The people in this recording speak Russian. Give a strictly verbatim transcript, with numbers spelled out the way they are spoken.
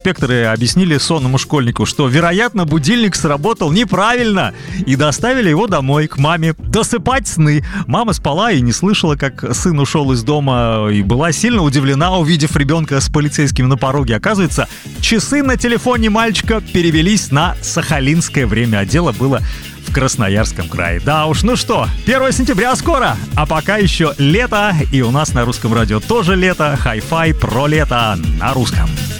Инспекторы объяснили сонному школьнику, что, вероятно, будильник сработал неправильно, и доставили его домой, к маме, досыпать сны. Мама спала и не слышала, как сын ушел из дома, и была сильно удивлена, увидев ребенка с полицейским на пороге. Оказывается, часы на телефоне мальчика перевелись на сахалинское время, а дело было в Красноярском крае. Да уж, ну что, первое сентября скоро, а пока еще лето, и у нас на русском радио тоже лето. Хай-фай про лето на русском.